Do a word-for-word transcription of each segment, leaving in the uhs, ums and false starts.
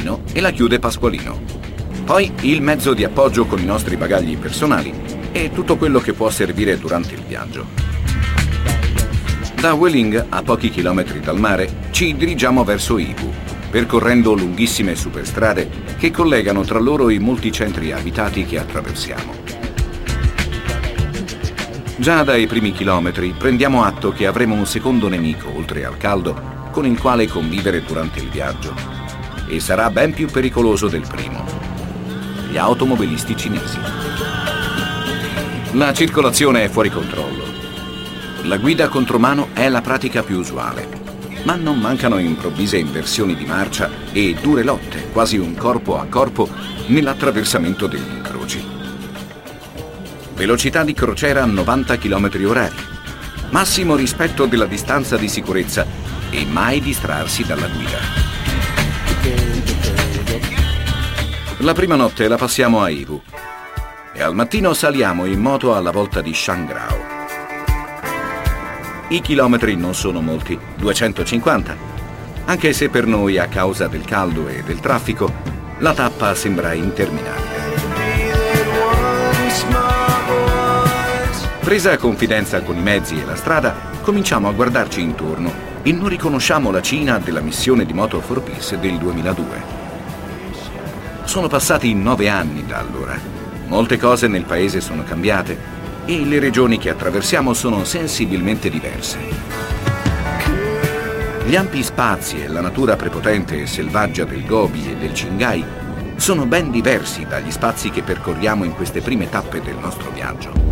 Martino e la chiude Pasqualino. Poi il mezzo di appoggio con i nostri bagagli personali e tutto quello che può servire durante il viaggio. Da Vueling, a pochi chilometri dal mare, ci dirigiamo verso Yiwu, percorrendo lunghissime superstrade che collegano tra loro i molti centri abitati che attraversiamo. Già dai primi chilometri prendiamo atto che avremo un secondo nemico, oltre al caldo, con il quale convivere durante il viaggio. E sarà ben più pericoloso del primo: gli automobilisti cinesi. La circolazione è fuori controllo. La guida contromano è la pratica più usuale, ma non mancano improvvise inversioni di marcia e dure lotte, quasi un corpo a corpo, nell'attraversamento degli incroci. Velocità di crociera novanta chilometri orari, massimo rispetto della distanza di sicurezza e mai distrarsi dalla guida. La prima notte la passiamo a Yiwu e al mattino saliamo in moto alla volta di Shangrao. I chilometri non sono molti, duecentocinquanta, anche se per noi, a causa del caldo e del traffico, la tappa sembra interminabile. Presa confidenza con i mezzi e la strada, cominciamo a guardarci intorno e non riconosciamo la Cina della missione di Moto for Peace del duemiladue. Sono passati nove anni da allora. Molte cose nel paese sono cambiate e le regioni che attraversiamo sono sensibilmente diverse. Gli ampi spazi e la natura prepotente e selvaggia del Gobi e del Qinghai sono ben diversi dagli spazi che percorriamo in queste prime tappe del nostro viaggio.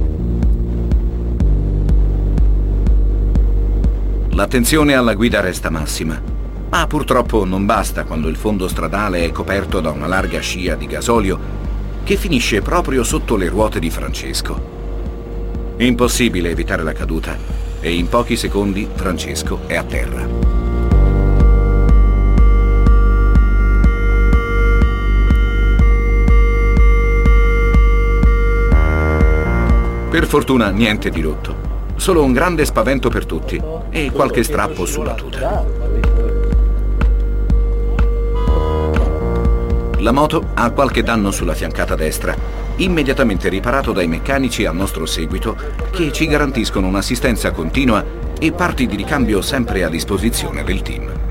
L'attenzione alla guida resta massima, ma purtroppo non basta quando il fondo stradale è coperto da una larga scia di gasolio che finisce proprio sotto le ruote di Francesco. Impossibile evitare la caduta e in pochi secondi Francesco è a terra. Per fortuna niente di rotto. Solo un grande spavento per tutti e qualche strappo sulla tuta. La moto ha qualche danno sulla fiancata destra, immediatamente riparato dai meccanici al nostro seguito, che ci garantiscono un'assistenza continua e parti di ricambio sempre a disposizione del team.